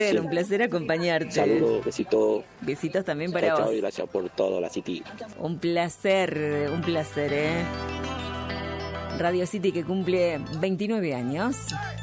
Un placer acompañarte. Saludos, besitos. Besitos también para vos. Chao, y gracias por todo, la City. Un placer, Radio City que cumple 29 años.